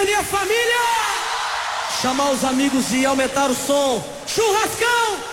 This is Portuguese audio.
reunir a família, chamar os amigos e aumentar o som. Churrascão!